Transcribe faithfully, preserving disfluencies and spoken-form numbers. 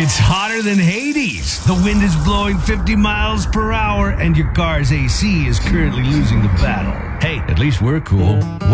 It's hotter than Hades. The wind is blowing fifty miles per hour, and your car's A C is currently losing the battle. Hey, at least we're cool.